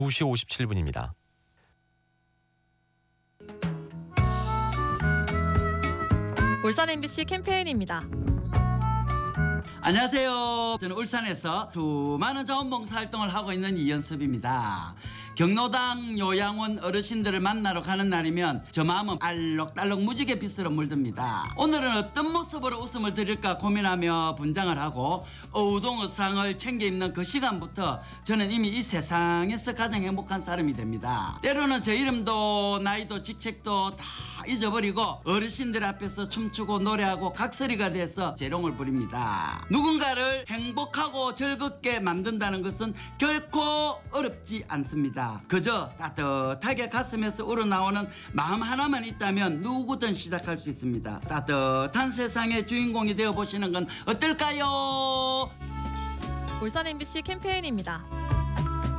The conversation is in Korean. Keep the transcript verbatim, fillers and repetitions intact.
두 시 오십칠 분입니다. 울산 엠비씨 캠페인입니다. 안녕하세요. 저는 울산에서 수많은 자원봉사 활동을 하고 있는 이연섭입니다. 경로당 요양원 어르신들을 만나러 가는 날이면 저 마음은 알록달록 무지개 빛으로 물듭니다. 오늘은 어떤 모습으로 웃음을 드릴까 고민하며 분장을 하고 어우동 의상을 챙겨 입는 그 시간부터 저는 이미 이 세상에서 가장 행복한 사람이 됩니다. 때로는 저 이름도 나이도 직책도 다 잊어버리고 어르신들 앞에서 춤추고 노래하고 각설이가 돼서 재롱을 부립니다. 누군가를 행복하고 즐겁게 만든다는 것은 결코 어렵지 않습니다. 그저 따뜻하게 가슴에서 우러나오는 마음 하나만 있다면 누구든 시작할 수 있습니다. 따뜻한 세상의 주인공이 되어보시는 건 어떨까요? 울산 엠비씨 캠페인입니다.